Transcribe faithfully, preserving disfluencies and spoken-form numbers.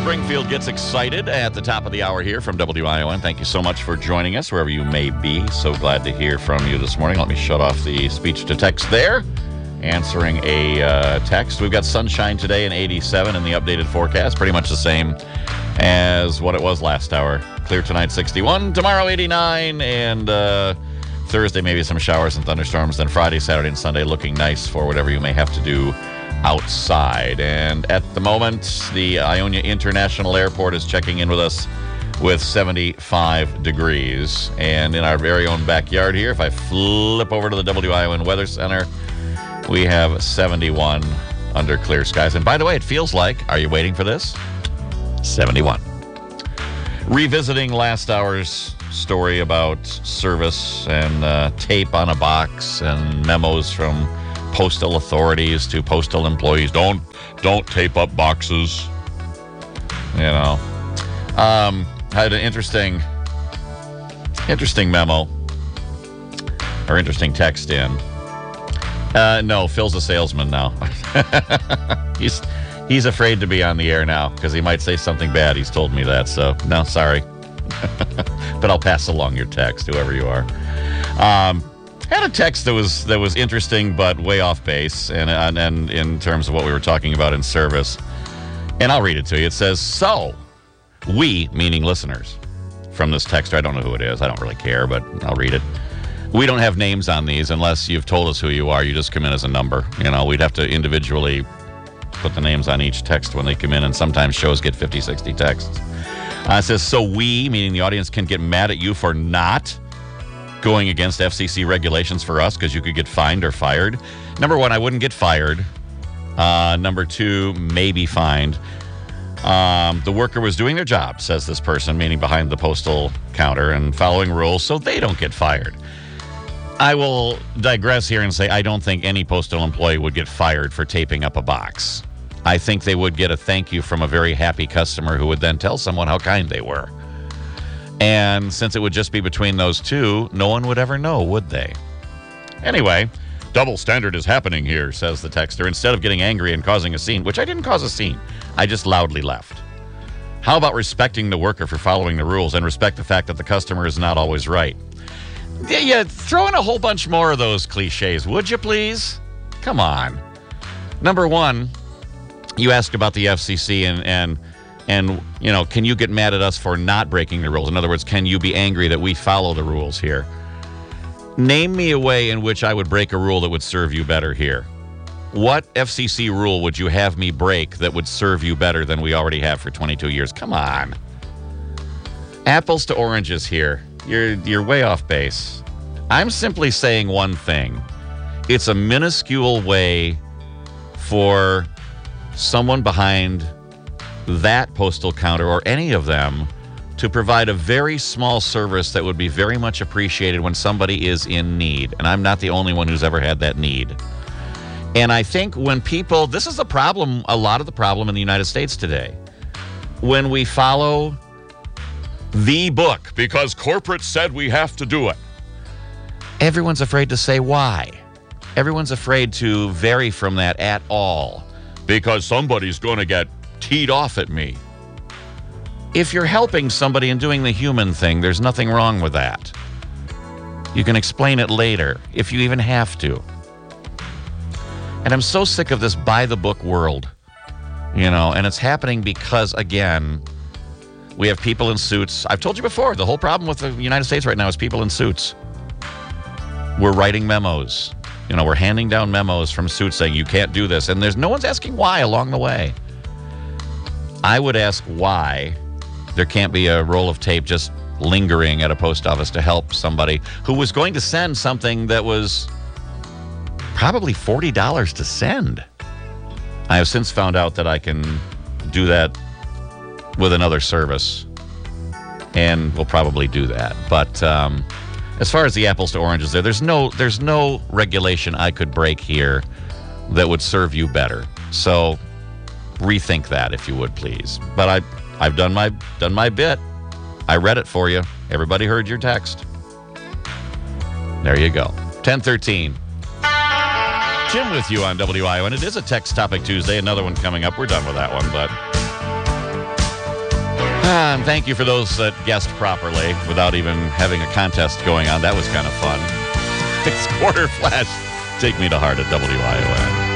Springfield gets excited at the top of the hour here from W I O N. Thank you so much for joining us wherever you may be. So glad to hear from you this morning. Let me shut off the speech to text there. Answering a uh, text. We've got sunshine today and eighty-seven in the updated forecast. Pretty much the same as what it was last hour. Clear tonight, sixty-one. Tomorrow, eighty-nine. And uh, Thursday, maybe some showers and thunderstorms. Then Friday, Saturday, and Sunday looking nice for whatever you may have to do outside. And at the moment, the Ionia International Airport is checking in with us with seventy-five degrees. And in our very own backyard here, if I flip over to the W I O N Weather Center, we have seventy-one under clear skies. And by the way, it feels like, are you waiting for this? seventy-one. Revisiting last hour's story about service and uh, tape on a box and memos from postal authorities to postal employees. Don't don't tape up boxes. You know. Um, had an interesting interesting memo or interesting text in. Uh, no, Phil's a salesman now. he's he's afraid to be on the air now because he might say something bad. He's told me that. So no, sorry. But I'll pass along your text, whoever you are. Um, had a text that was that was interesting but way off base, and, and and in terms of what we were talking about in service. And I'll read it to you. It says, so we, meaning listeners, from this texter. I don't know who it is. I don't really care, but I'll read it. We don't have names on these unless you've told us who you are. You just come in as a number. You know, we'd have to individually put the names on each text when they come in, and sometimes shows get fifty, sixty texts. Uh, it says, so we, meaning the audience, can get mad at you for not going against F C C regulations for us because you could get fined or fired. Number one, I wouldn't get fired. Uh, number two, maybe fined. Um, the worker was doing their job, says this person, meaning behind the postal counter, and following rules so they don't get fired. I will digress here and say I don't think any postal employee would get fired for taping up a box. I think they would get a thank you from a very happy customer who would then tell someone how kind they were. And since it would just be between those two, no one would ever know, would they? Anyway, double standard is happening here, says the texter. Instead of getting angry and causing a scene, which I didn't cause a scene, I just loudly left. How about respecting the worker for following the rules and respect the fact that the customer is not always right? Yeah, yeah, throw in a whole bunch more of those cliches, would you please? Come on. Number one, you asked about the F C C and, and, and, you know, can you get mad at us for not breaking the rules? In other words, can you be angry that we follow the rules here? Name me a way in which I would break a rule that would serve you better here. What F C C rule would you have me break that would serve you better than we already have for twenty-two years? Come on. Apples to oranges here. You're you're way off base. I'm simply saying one thing. It's a minuscule way for someone behind that postal counter or any of them to provide a very small service that would be very much appreciated when somebody is in need. And I'm not the only one who's ever had that need. And I think when people, this is the problem, a lot of the problem in the United States today. When we follow the book because corporate said we have to do it, everyone's afraid to say why. Everyone's afraid to vary from that at all because somebody's going to get teed off at me. If you're helping somebody and doing the human thing, there's nothing wrong with that. You can explain it later, if you even have to. And I'm so sick of this by-the-book world, you know, and it's happening because, again, we have people in suits. I've told you before, the whole problem with the United States right now is people in suits. We're writing memos. You know, we're handing down memos from suits saying you can't do this, and there's no one's asking why along the way. I would ask why there can't be a roll of tape just lingering at a post office to help somebody who was going to send something that was probably forty dollars to send. I have since found out that I can do that with another service, and we'll probably do that. But um, as far as the apples to oranges there, there's no, there's no regulation I could break here that would serve you better. So rethink that, if you would, please. But I, I've done my done my bit. I read it for you. Everybody heard your text. There you go. ten thirteen. Jim with you on W I O N. It is a Text Topic Tuesday. Another one coming up. We're done with that one, but Ah, and thank you for those that guessed properly without even having a contest going on. That was kind of fun. It's Quarter Flash. Take Me to Heart at W I O N.